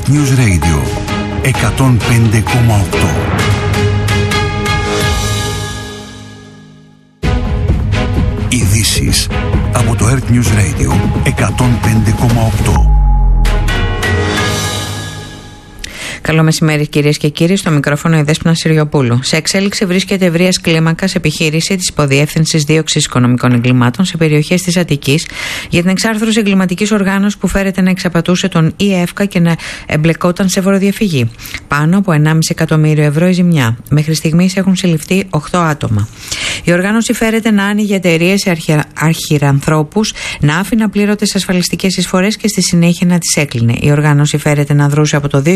Earth News Radio 105,8. Ειδήσεις από το Earth News Radio 105,8. Καλό μεσημέρι, κυρίες και κύριοι. Στο μικρόφωνο η Δέσποινα Συριοπούλου. Σε εξέλιξη βρίσκεται ευρείας κλίμακας επιχείρηση της Υποδιεύθυνσης Δίωξης Οικονομικών Εγκλημάτων σε περιοχές της Αττικής για την εξάρθρωση εγκληματικής οργάνωσης που φέρεται να εξαπατούσε τον ΙΕΦΚΑ και να εμπλεκόταν σε φοροδιαφυγή. Πάνω από 1,5 εκατομμύριο ευρώ η ζημιά. Μέχρι στιγμής έχουν συλληφθεί 8 άτομα. Η οργάνωση φέρεται να άνοιγε εταιρείες σε αρχιρανθρώπους, να άφηνε απλήρωτες ασφαλιστικές εισφορές και στη συνέχεια να τις έκλεινε. Η οργάνωση φέρεται να δρούσε από το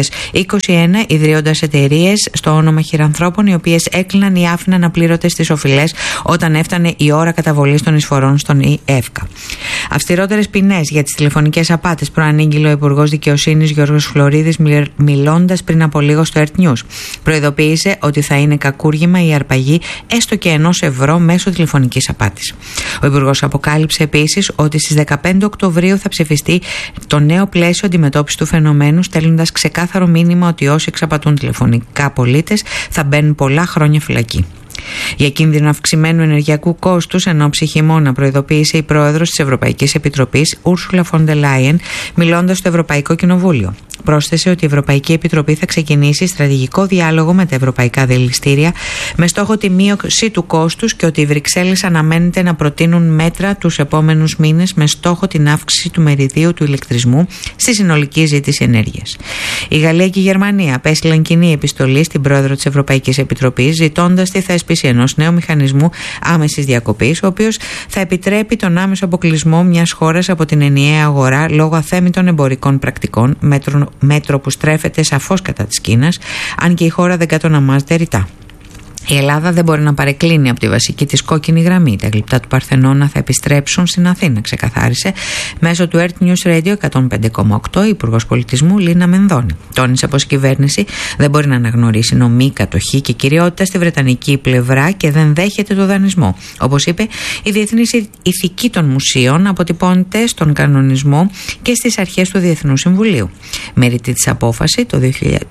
2021, ιδρύοντας εταιρείες στο όνομα χειρανθρώπων, οι οποίες έκλειναν ή άφηναν απλήρωτες τις οφειλές όταν έφτανε η ώρα καταβολής των εισφορών στον ΙΕΦΚΑ. Αυστηρότερες ποινές για τις τηλεφωνικές απάτες προανήγγειλε ο Υπουργός Δικαιοσύνης Γιώργος Φλωρίδης, μιλώντας πριν από λίγο στο Earth News. Προειδοποίησε ότι θα είναι κακούργημα η αρπαγή έστω και €1 μέσω τηλεφωνικής απάτης. Ο Υπουργός αποκάλυψε επίσης ότι στις 15 Οκτωβρίου θα ψηφιστεί το νέο πλαίσιο αντιμετώπισης του φαινομένου, στέλνοντας ξεκάθαρο μήνυμα ότι όσοι εξαπατούν τηλεφωνικά πολίτες θα μπαίνουν πολλά χρόνια φυλακή. Για κίνδυνο αυξημένου ενεργειακού κόστους εν ώψη χειμώνα, προειδοποίησε η πρόεδρος της Ευρωπαϊκής Επιτροπής, Ursula von der Leyen, μιλώντας στο Ευρωπαϊκό Κοινοβούλιο. Πρόσθεσε ότι η Ευρωπαϊκή Επιτροπή θα ξεκινήσει στρατηγικό διάλογο με τα ευρωπαϊκά δηληστήρια με στόχο τη μείωση του κόστους και ότι οι Βρυξέλλες αναμένεται να προτείνουν μέτρα τους επόμενους μήνες με στόχο την αύξηση του μεριδίου του ηλεκτρισμού στη συνολική ζήτηση ενέργειας. Η Γαλλία και η Γερμανία απέστειλαν κοινή επιστολή στην πρόεδρο της Ευρωπαϊκής Επιτροπής, ζητώντας τη θέσπιση ενός νέου μηχανισμού άμεσης διακοπής, ο οποίος θα επιτρέπει τον άμεσο αποκλεισμό μιας χώρας από την ενιαία αγορά λόγω αθέμητων εμπορικών πρακτικών, μέτρο που στρέφεται σαφώς κατά της Κίνας, αν και η χώρα δεν κατονομάζεται ρητά. Η Ελλάδα δεν μπορεί να παρεκκλίνει από τη βασική της κόκκινη γραμμή. Τα γλυπτά του Παρθενώνα θα επιστρέψουν στην Αθήνα, ξεκαθάρισε μέσω του Earth News Radio 105,8 η Υπουργός Πολιτισμού Λίνα Μενδώνη. Τόνισε πως η κυβέρνηση δεν μπορεί να αναγνωρίσει νομή, κατοχή και κυριότητα στη βρετανική πλευρά και δεν δέχεται το δανεισμό. Όπως είπε, η διεθνής ηθική των μουσείων αποτυπώνεται στον κανονισμό και στις αρχές του Διεθνούς Συμβουλίου. Μέρητη της απόφαση το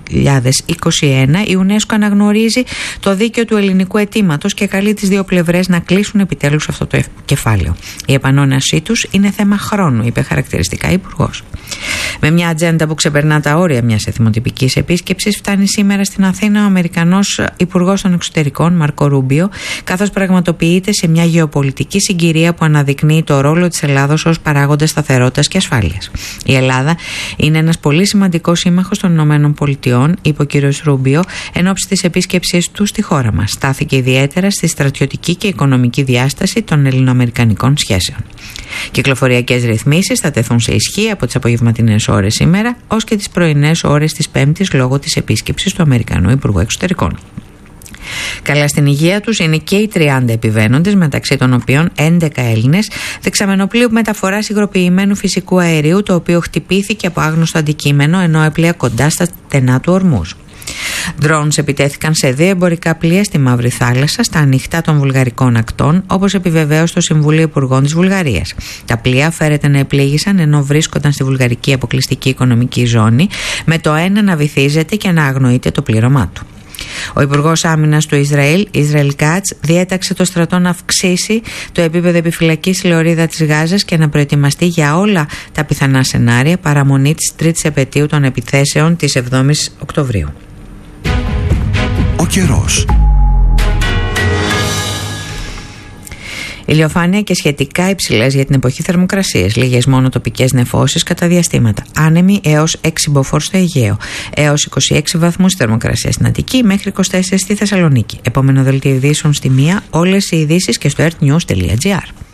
2021, η UNESCO αναγνωρίζει το δίκαιο του ελληνικού αιτήματος και καλεί τις δύο πλευρές να κλείσουν επιτέλους αυτό το κεφάλαιο. Η επανόνασή τους είναι θέμα χρόνου, είπε χαρακτηριστικά η Υπουργός. Με μια ατζέντα που ξεπερνά τα όρια μιας εθιμοτυπικής επίσκεψης, φτάνει σήμερα στην Αθήνα ο Αμερικανός Υπουργός των Εξωτερικών Μάρκο Ρούμπιο, καθώς πραγματοποιείται σε μια γεωπολιτική συγκυρία που αναδεικνύει το ρόλο της Ελλάδος ως παράγοντα σταθερότητας και ασφάλειας. Η Ελλάδα είναι ένας πολύ σημαντικός σύμμαχος των ΗΠΑ, είπε ο κ. Ρούμπιο, εν ώψη της επίσκεψής του στη χώρα μας. Στάθηκε ιδιαίτερα στη στρατιωτική και οικονομική διάσταση των ελληνοαμερικανικών σχέσεων. Κυκλοφοριακές ρυθμίσεις θα τεθούν σε ισχύ από τις απογευματινές ώρες σήμερα ως και τις πρωινές ώρες της Πέμπτης λόγω της επίσκεψης του Αμερικανού Υπουργού Εξωτερικών. Καλά στην υγεία τους είναι και οι 30 επιβαίνοντες, μεταξύ των οποίων 11 Έλληνες, δεξαμενοπλοίου μεταφοράς υγροποιημένου φυσικού αερίου, το οποίο χτυπήθηκε από άγνωστο αντικείμενο ενώ έπλεε κοντά στα στενά του Ορμούζ. Drones επιτέθηκαν σε 2 εμπορικά πλοία στη Μαύρη Θάλασσα, στα ανοιχτά των βουλγαρικών ακτών, όπως επιβεβαίωσε το Συμβούλιο Υπουργών της Βουλγαρίας. Τα πλοία φέρεται να επλήγησαν ενώ βρίσκονταν στη βουλγαρική αποκλειστική οικονομική ζώνη, με το ένα να βυθίζεται και να αγνοείται το πλήρωμά του. Ο Υπουργός Άμυνας του Ισραήλ Κάτς, διέταξε το στρατό να αυξήσει το επίπεδο επιφυλακής στη λωρίδα της Γάζας και να προετοιμαστεί για όλα τα πιθανά σενάρια παραμονή της 3ης επετείου των επιθέσεων της 7ης Οκτωβρίου. Ο καιρός. Ηλιοφάνεια και σχετικά υψηλές για την εποχή θερμοκρασίες. Λίγες μόνο τοπικές νεφώσεις κατά διαστήματα. Άνεμοι έως 6 μποφόρ στο Αιγαίο. Έως 26 βαθμούς θερμοκρασία στην Αττική μέχρι 24 στη Θεσσαλονίκη. Επόμενο δελτίο ειδήσεων στη 1. Όλες οι ειδήσεις και στο earthnews.gr.